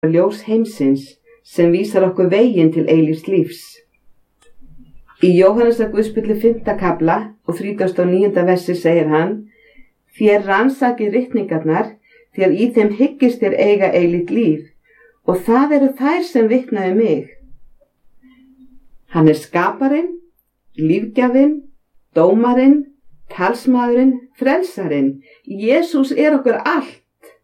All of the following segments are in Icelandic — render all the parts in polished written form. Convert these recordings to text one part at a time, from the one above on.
ljós heimsins sem vísar okkur veginn til eilífs lífs. Í Jóhannesar Guðspjalli 5. kafla og 39. versi segir hann: Þér rannsakið ritningarnar, því að í þeim hyggist þér eiga eilíft líf, og það eru þær sem vitnaði mig. Hann er skaparinn, lífgjafinn, dómarinn, talsmaðurinn, frelsarinn. Jesús er okkur allt.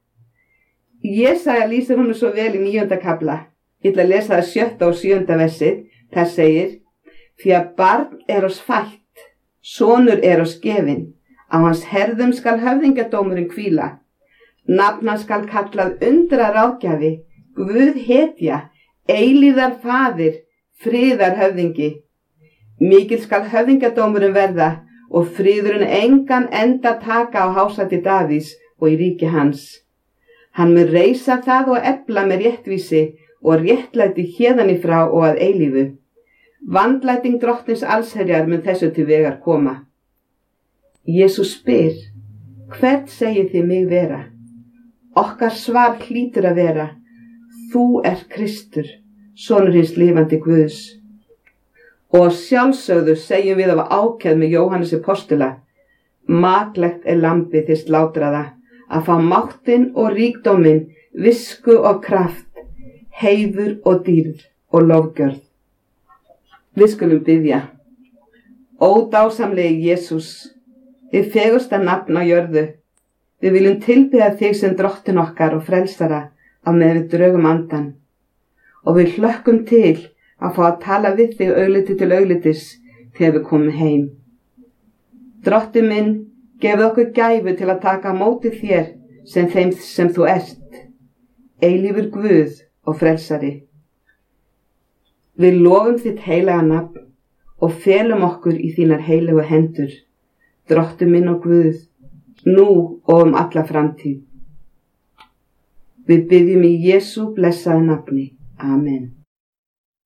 Jesaja lýsir honum svo vel í 9. kafla. Ég ætla að lesa það 7. og 7. versið. Það segir: Því að barn er oss fætt, sonur er oss gefinn, á hans herðum skal höfðingjadómurinn hvíla. Nafn hans skal kallað undra ráðgjafi, Guð hetja, eilífðar faðir, friðar höfðingi. Mikil skal höfðingjadómurinn verða og friðurinn engan enda taka á hásæti Davíðs og í ríki hans. Hann mun reisa það og efla með réttvísi og réttlæti héðan í frá og að eilífu. Vandlæting drottins allsherjar mun þessu til vegar koma. Jesús spyr: Hvert segið þið mig vera? Okkar svar hlýtur að vera: Þú ert Kristur, sonur hins lifandi Guðs. Og sjálfsögðu segjum við af ákefð með Jóhannesi postula: Maklegt er lambið þið slátraða, að fá máttinn og ríkdóminn, visku og kraft, heiður og dýrð og lofgjörð. Við skulum biðja. Ó dásamlegi Jesús, þið fegursta nafn á jörðu, við viljum tilbiðja þig sem drottin okkar og frelsara á meðan við drögum andan. Og við hlökkum til að fá að tala við þig augliti til auglitis þegar við komum heim. Drottinn minn, gefðu okkur gæfu til að taka á móti þér sem þeim sem þú ert, eilífur Guð og frelsari. Við lofum þitt heilaga nafn og felum okkur í þínar heilegu hendur, Drottinn minn og Guð, nú og alla framtíð. Við biðjum í Jesú blessaða nafni. Amen.